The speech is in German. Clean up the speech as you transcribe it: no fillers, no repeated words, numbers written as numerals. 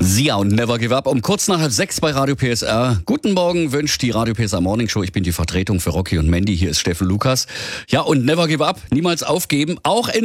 Sia und Never Give Up um kurz nach 5:30 bei Radio PSR. Guten Morgen wünscht die Radio PSR Morning Show. Ich bin die Vertretung für Rocky und Mandy. Hier ist Steffen Lukas. Ja, und Never Give Up, niemals aufgeben. Auch in